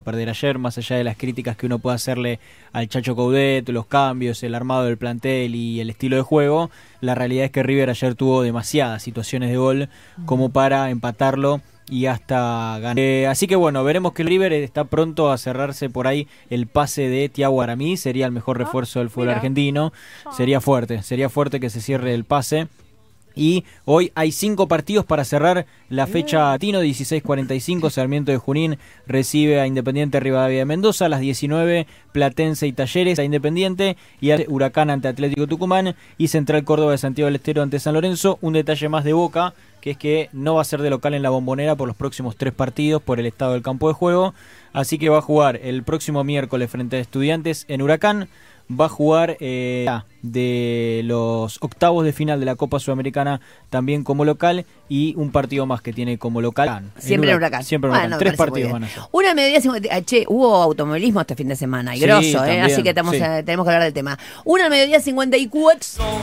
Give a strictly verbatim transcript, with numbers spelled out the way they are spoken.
perder ayer, más allá de las críticas que uno puede hacerle al Chacho Coudet, los cambios, el armado del plantel y el estilo de juego. La realidad es que River ayer tuvo demasiadas situaciones de gol como para empatarlo y hasta ganar. Eh, así que bueno, veremos que el River está pronto a cerrarse por ahí el pase de Thiago Aramí, sería el mejor refuerzo del fútbol argentino, sería fuerte, sería fuerte que se cierre el pase. Y hoy hay cinco partidos para cerrar la fecha Tino, dieciséis cuarenta y cinco, Sarmiento de Junín recibe a Independiente Rivadavia de Mendoza, a las diecinueve Platense y Talleres a Independiente, y a Huracán ante Atlético Tucumán, y Central Córdoba de Santiago del Estero ante San Lorenzo. Un detalle más de Boca, que es que no va a ser de local en la Bombonera por los próximos tres partidos por el estado del campo de juego, así que va a jugar el próximo miércoles frente a Estudiantes en Huracán, va a jugar eh, de los octavos de final de la Copa Sudamericana también como local, y un partido más que tiene como local. Siempre en Huracán. Siempre en Huracán. Bueno, Tres partidos van a ser. Una mediodía cincuenta. Che, hubo automovilismo este fin de semana, y Sí, grosso, ¿eh? también, Así que estamos, sí. eh, tenemos que hablar del tema. Una mediodía cincuenta y cuatro.